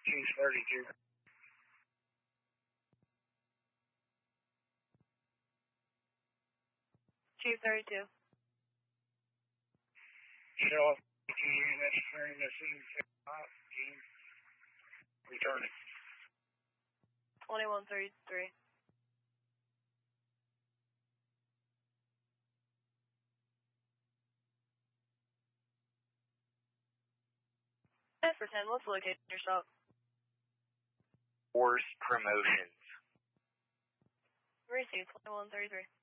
Chief 32. Chief 32. Show off 2 units clearing the scene. Team. Returning. 2133. For 10, let's locate your shop. Force Promotions. Receive 2133.